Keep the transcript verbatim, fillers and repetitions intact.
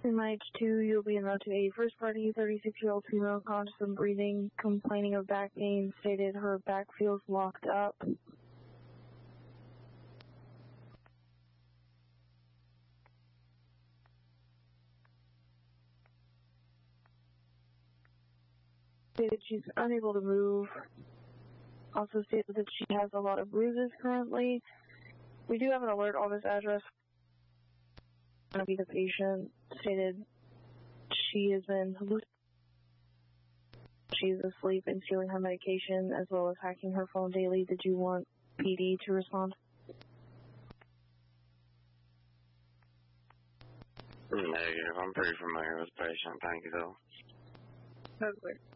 In my H two, you'll be in route to a first party, thirty-six-year-old female, conscious and breathing, complaining of back pain, stated her back feels locked up. Stated she's unable to move. Also stated that she has a lot of bruises currently. We do have an alert on this address. Going to be the patient. Stated she has been she's asleep and stealing her medication as well as hacking her phone daily. Did you want P D to respond? Negative. I'm pretty familiar with the patient. Thank you, though. Okay.